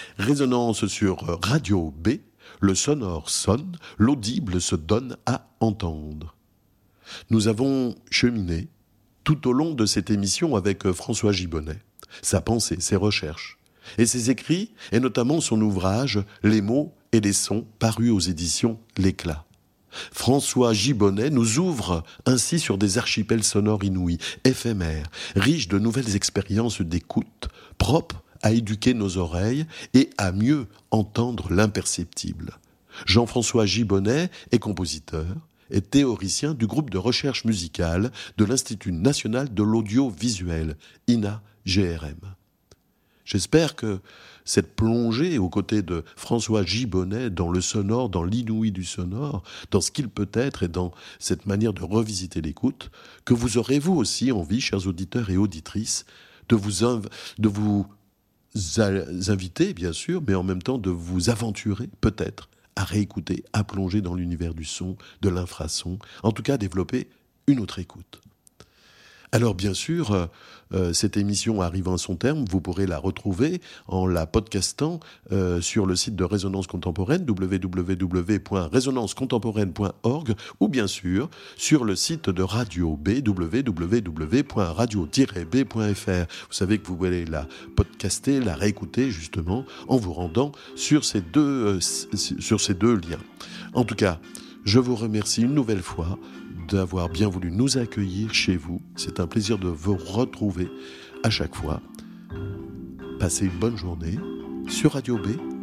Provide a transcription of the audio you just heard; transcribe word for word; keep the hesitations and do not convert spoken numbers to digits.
Résonance sur Radio B, le sonore sonne, l'audible se donne à entendre. Nous avons cheminé tout au long de cette émission avec François Gibonnet, sa pensée, ses recherches et ses écrits, et notamment son ouvrage « Les mots et les sons » paru aux éditions L'Éclat. François Gibonnet nous ouvre ainsi sur des archipels sonores inouïs, éphémères, riches de nouvelles expériences d'écoute, propres à éduquer nos oreilles et à mieux entendre l'imperceptible. Jean-François Gibonnet est compositeur et théoricien du groupe de recherche musicale de l'Institut national de l'audiovisuel, I N A G R M. J'espère que cette plongée aux côtés de François Gibonnet dans le sonore, dans l'inouï du sonore, dans ce qu'il peut être et dans cette manière de revisiter l'écoute, que vous aurez vous aussi envie, chers auditeurs et auditrices, de vous, inv- de vous a- inviter, bien sûr, mais en même temps de vous aventurer, peut-être, à réécouter, à plonger dans l'univers du son, de l'infrason, en tout cas à développer une autre écoute. Alors bien sûr, euh, euh, cette émission arrivant à son terme, vous pourrez la retrouver en la podcastant euh, sur le site de Résonance Contemporaine, w w w point résonance contemporaine point org, ou bien sûr sur le site de Radio B, w w w point radio tiret b point f r. Vous savez que vous pouvez la podcaster, la réécouter justement en vous rendant sur ces deux, euh, sur ces deux liens. En tout cas, je vous remercie une nouvelle fois d'avoir bien voulu nous accueillir chez vous. C'est un plaisir de vous retrouver à chaque fois. Passez une bonne journée sur Radio B.